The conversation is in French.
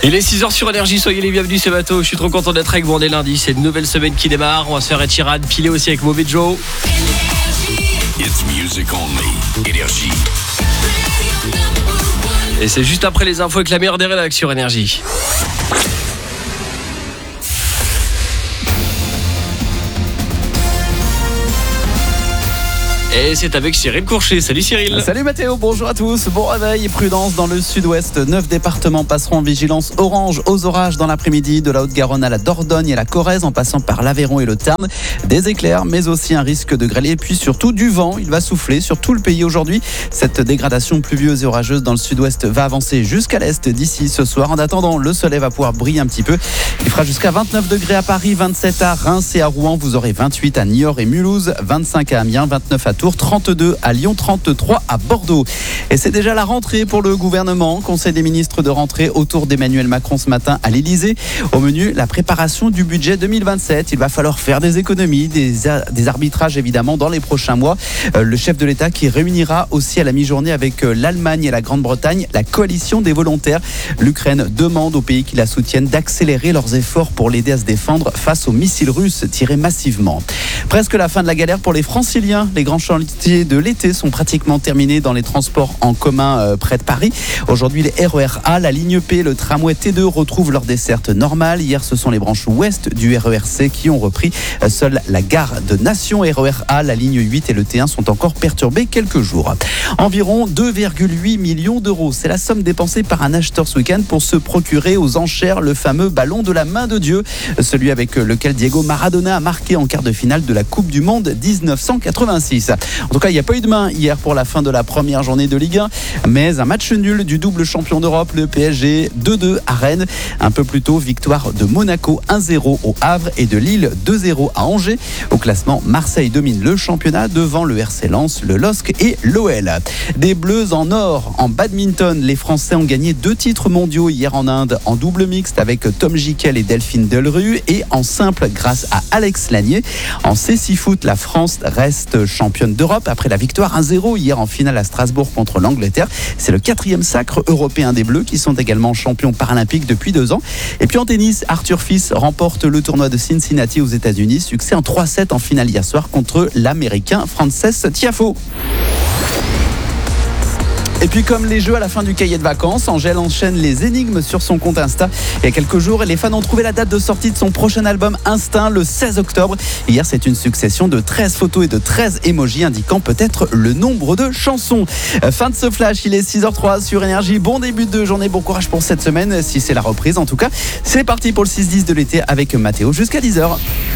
Il est 6h sur Énergie, soyez les bienvenus, c'est Mato. Je suis trop content d'être avec vous. On est lundi, c'est une nouvelle semaine qui démarre. On va se faire Etiran, piler aussi avec Mauvais Joe. It's music only. Énergie. Et c'est juste après les infos avec la meilleure des rédactions sur Énergie. Et c'est avec Cyril Courchet. Salut Cyril. Salut Mathéo, bonjour à tous. Bon réveil, prudence dans le sud-ouest. 9 départements passeront en vigilance orange aux orages dans l'après-midi, de la Haute-Garonne à la Dordogne et la Corrèze, en passant par l'Aveyron et le Tarn. Des éclairs, mais aussi un risque de grêle et puis surtout du vent. Il va souffler sur tout le pays aujourd'hui. Cette dégradation pluvieuse et orageuse dans le sud-ouest va avancer jusqu'à l'est d'ici ce soir. En attendant, le soleil va pouvoir briller un petit peu. Il fera jusqu'à 29 degrés à Paris, 27 à Reims et à Rouen. Vous aurez 28 à Niort et Mulhouse, 25 à Amiens, 29 à Tours, 32 à Lyon, 33 à Bordeaux. Et c'est déjà la rentrée pour le gouvernement. Conseil des ministres de rentrée autour d'Emmanuel Macron ce matin à l'Elysée. Au menu, la préparation du budget 2027. Il va falloir faire des économies, des arbitrages évidemment dans les prochains mois. Le chef de l'État qui réunira aussi à la mi-journée avec l'Allemagne et la Grande-Bretagne la coalition des volontaires. L'Ukraine demande aux pays qui la soutiennent d'accélérer leurs efforts pour l'aider à se défendre face aux missiles russes tirés massivement. Presque la fin de la galère pour les Franciliens. Les grands chantiers de l'été sont pratiquement terminés dans les transports en commun près de Paris. Aujourd'hui, les RER A, la ligne P, le tramway T2 retrouvent leur desserte normale. Hier, ce sont les branches ouest du RER C qui ont repris. Seule la gare de Nation, RER A, la ligne 8 et le T1 sont encore perturbés quelques jours. Environ 2,8 millions d'euros. C'est la somme dépensée par un acheteur ce week-end pour se procurer aux enchères le fameux ballon de la main de Dieu, celui avec lequel Diego Maradona a marqué en quart de finale de la Coupe du Monde 1986. En tout cas, il n'y a pas eu de main hier pour la fin de la première journée de Ligue 1, mais un match nul du double champion d'Europe, le PSG 2-2 à Rennes. Un peu plus tôt, victoire de Monaco 1-0 au Havre et de Lille 2-0 à Angers. Au classement, Marseille domine le championnat devant le RC Lens, le LOSC et l'OL. Des Bleus en or en badminton. Les Français ont gagné 2 titres mondiaux hier en Inde en double mixte avec Tom Gickel et Delphine Delru, et en simple grâce à Alex Lanier. En cécifoot, la France reste championne d'Europe après la victoire 1-0 hier en finale à Strasbourg contre l'Angleterre. C'est le 4e sacre européen des Bleus qui sont également champions paralympiques depuis 2 ans. Et puis en tennis, Arthur Fils remporte le tournoi de Cincinnati aux États-Unis. Succès en 3-7 en finale hier soir contre l'Américain Frances Tiafoe. Et puis comme les jeux à la fin du cahier de vacances, Angèle enchaîne les énigmes sur son compte Insta. Il y a quelques jours, les fans ont trouvé la date de sortie de son prochain album Instinct le 16 octobre. Hier, c'est une succession de 13 photos et de 13 emojis indiquant peut-être le nombre de chansons. Fin de ce flash, il est 6h03 sur Énergie. Bon début de journée, bon courage pour cette semaine, si c'est la reprise en tout cas. C'est parti pour le 6-10 de l'été avec Mathéo jusqu'à 10h.